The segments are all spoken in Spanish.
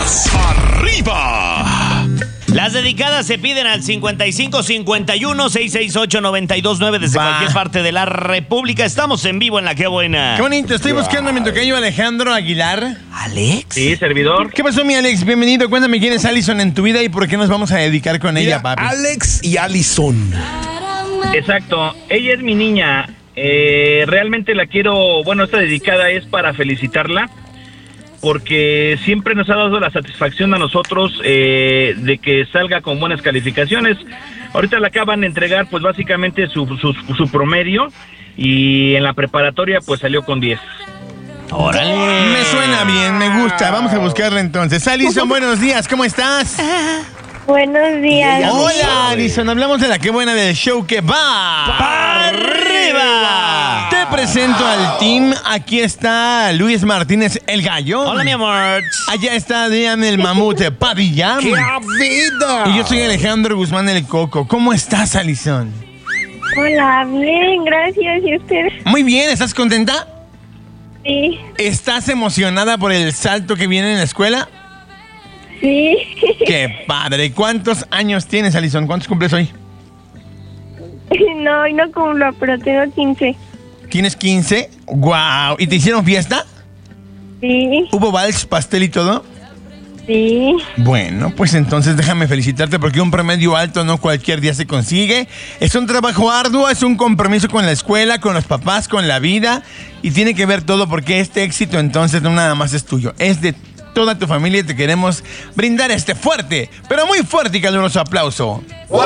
más arriba. Las dedicadas se piden al 5551-668-929 desde cualquier parte de la República. Estamos en vivo en La Qué Buena. Qué bonito, estoy buscando a mi tocayo Alejandro Aguilar. ¿Alex? Sí, servidor. ¿Qué pasó, mi Alex? Bienvenido. Cuéntame quién es Allison en tu vida y por qué nos vamos a dedicar con ella, papi. Alex y Allison. Exacto, ella es mi niña. Realmente la quiero, bueno, esta dedicada es para felicitarla, porque siempre nos ha dado la satisfacción a nosotros de que salga con buenas calificaciones. Ahorita le acaban de entregar pues básicamente su promedio, y en la preparatoria pues salió con 10. ¡Órale! Me suena bien, me gusta. Vamos a buscarla entonces. Allison, buenos días, ¿cómo estás? Buenos días. Hola, Allison. Hablamos de La Qué Buena, del show que va ¡para arriba! Te presento al team. Aquí está Luis Martínez, el gallo. Hola, mi amor. Allá está Diane, el mamut Padilla. ¡Qué vida! Y yo soy Alejandro Guzmán, el Coco. ¿Cómo estás, Allison? Hola, bien, gracias. ¿Y ustedes? Muy bien, ¿estás contenta? Sí, ¿Estás emocionada por el salto que viene en la escuela? sí. ¡Qué padre! ¿Cuántos años tienes, Allison? ¿Cuántos cumples hoy? No, hoy no cumplo, pero tengo 15. ¿Tienes 15? ¡Guau! ¿Y te hicieron fiesta? Sí, ¿Hubo vals, pastel y todo? sí. Bueno, pues entonces déjame felicitarte porque un promedio alto no cualquier día se consigue. Es un trabajo arduo, es un compromiso con la escuela, con los papás, con la vida. Y tiene que ver todo porque este éxito entonces no nada más es tuyo, es de toda tu familia y te queremos brindar este fuerte, pero muy fuerte y caluroso aplauso.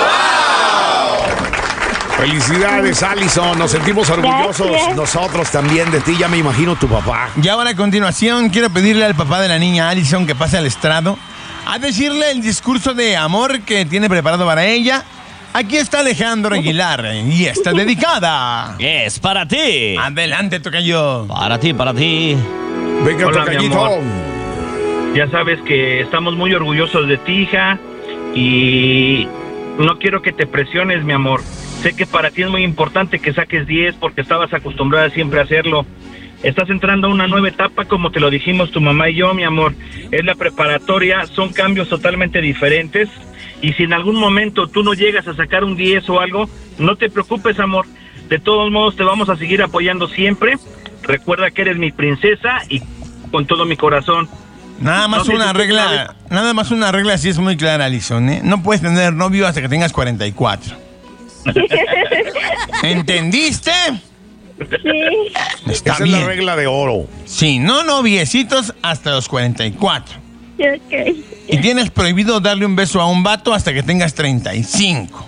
Felicidades, Allison. Nos sentimos orgullosos. Gracias. Nosotros también de ti. Ya me imagino tu papá. Y ahora a continuación quiero pedirle al papá de la niña Allison que pase al estrado a decirle el discurso de amor que tiene preparado para ella. Aquí está Alejandro Aguilar y está dedicada. Es para ti. Adelante, tocayo. Para ti, para ti. Venga, Hola, mi tocallito. amor. Ya sabes que estamos muy orgullosos de ti, hija, y no quiero que te presiones, mi amor. Sé que para ti es muy importante que saques 10 porque estabas acostumbrada siempre a hacerlo. Estás entrando a una nueva etapa, como te lo dijimos tu mamá y yo, mi amor. Es la preparatoria, son cambios totalmente diferentes. Y si en algún momento tú no llegas a sacar un 10 o algo, no te preocupes, amor. De todos modos, te vamos a seguir apoyando siempre. Recuerda que eres mi princesa y con todo mi corazón. Nada más No sé una si tú regla, nada más una regla así es muy clara, Allison, ¿eh? No puedes tener novio hasta que tengas 44. ¿Entendiste? Sí. Está Esa bien. es la regla de oro. Sí, no noviecitos hasta los 44. Ok. Y tienes prohibido darle un beso a un vato hasta que tengas 35.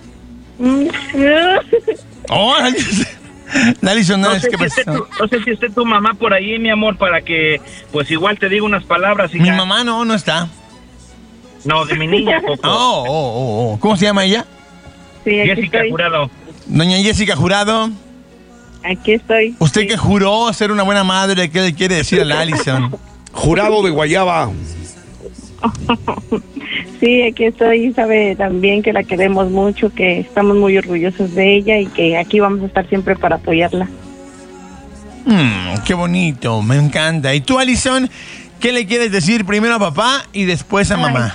Oh, Allison, No es sé, que no sé si esté tu mamá por ahí, mi amor, para que pues igual te diga unas palabras. mi hija. mamá no está. No, de mi niña, Coco. Oh. ¿Cómo se llama ella? Sí, aquí Jessica estoy. Jurado. Doña Jessica Jurado. Aquí estoy. Usted Sí. que juró ser una buena madre, ¿qué le quiere decir a la Allison? Jurado de guayaba. Sí, aquí estoy. Sabe también que la queremos mucho, que estamos muy orgullosos de ella y que aquí vamos a estar siempre para apoyarla. Qué bonito, me encanta. ¿Y tú, Allison, qué le quieres decir primero a papá y después a mamá?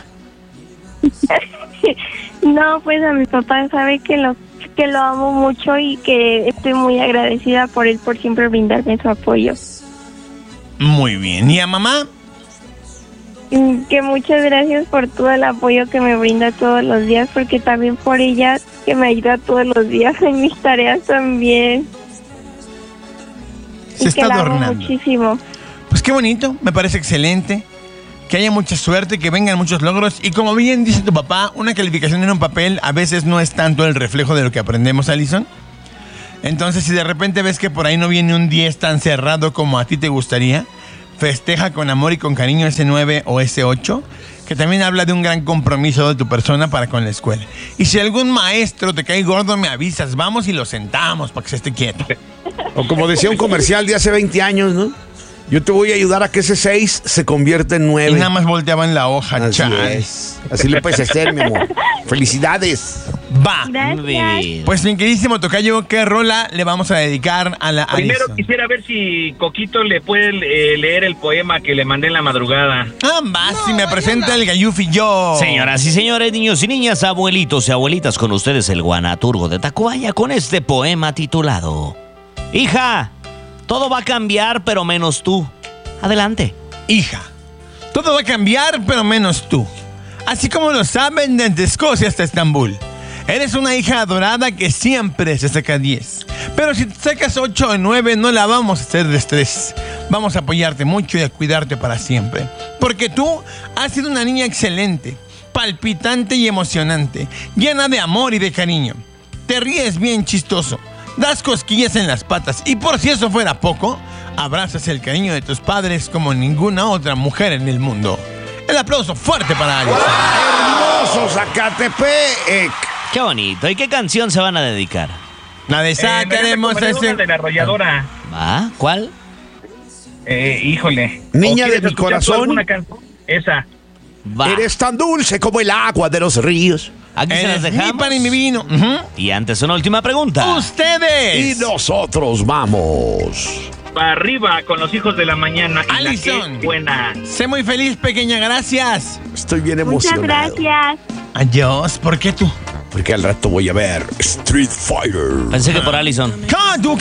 No, pues a mi papá sabe que lo amo mucho y que estoy muy agradecida por él por siempre brindarme su apoyo. Muy bien. ¿Y a mamá? Que muchas gracias por todo el apoyo que me brinda todos los días, porque también por ella que me ayuda todos los días en mis tareas también. Se y que está la amo adornando. muchísimo. Pues qué bonito, me parece excelente. Que haya mucha suerte, que vengan muchos logros. Y como bien dice tu papá, una calificación en un papel a veces no es tanto el reflejo de lo que aprendemos, Allison. Entonces, si de repente ves que por ahí no viene un 10 tan cerrado como a ti te gustaría, festeja con amor y con cariño ese 9 o ese 8, que también habla de un gran compromiso de tu persona para con la escuela. Y si algún maestro te cae gordo, me avisas, vamos y lo sentamos para que se esté quieto. O como decía un comercial de hace 20 años, ¿no? Yo te voy a ayudar a que ese 6 se convierta en 9. Y nada más volteaban la hoja, Así chale. es. Así le puedes hacer, mi amor. Felicidades. Va. Gracias. Pues mi queridísimo tocayo, ¿qué rola le vamos a dedicar a la Primero Alison? quisiera ver si Coquito le puede leer el poema que le mandé en la madrugada. Va, si me presenta el Gayufi yo. Señoras y señores, niños y niñas, abuelitos y abuelitas, con ustedes el guanaturgo de Tacubaya con este poema titulado Hija, todo va a cambiar pero menos tú. Adelante. Hija, todo va a cambiar, pero menos tú. Así como lo saben desde Escocia hasta Estambul. Eres una hija adorada que siempre se saca 10. Pero si te sacas 8 o 9, no la vamos a hacer de estrés. Vamos a apoyarte mucho y a cuidarte para siempre. Porque tú has sido una niña excelente, palpitante y emocionante, llena de amor y de cariño. Te ríes bien chistoso, das cosquillas en las patas y por si eso fuera poco, abrazas el cariño de tus padres como ninguna otra mujer en el mundo. El aplauso fuerte para Alison. Hermoso Zacatepec. Qué bonito. ¿Y qué canción se van a dedicar? La de sacaremos ese de la arrolladora. ¿Va? ¿Cuál? Híjole. Niña ¿O quieres de mi escuchar tú corazón? alguna canción? Esa. Va. Eres tan dulce como el agua de los ríos. Aquí se las Eres mi dejamos. pan y mi vino. Ujú. Y antes una última pregunta. Ustedes. Y nosotros vamos. Para arriba con los hijos de la mañana. Y la Alison. que es buena. Sé muy feliz, pequeña, gracias. Estoy bien Muchas emocionado. gracias. Adiós, ¿por qué tú? Porque al rato voy a ver Street Fighter. Pensé que por Alison. ¡Tú